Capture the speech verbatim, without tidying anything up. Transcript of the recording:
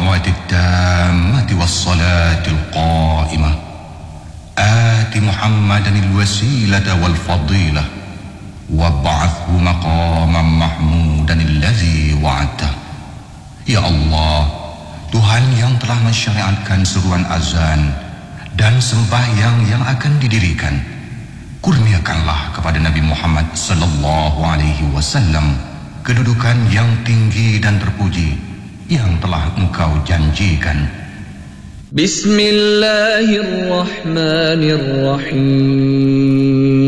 الدعوة التامة والصلاة القائمة آت محمدا الوسيلة والفضيلة وابعثه مقاما محمودا الذي وعدته. Ya Allah, Tuhan yang telah mensyariatkan seruan azan dan sembahyang yang akan didirikan, kurniakanlah kepada Nabi Muhammad sallallahu alaihi wasallam kedudukan yang tinggi dan terpuji yang telah Engkau janjikan. Bismillahirrahmanirrahim.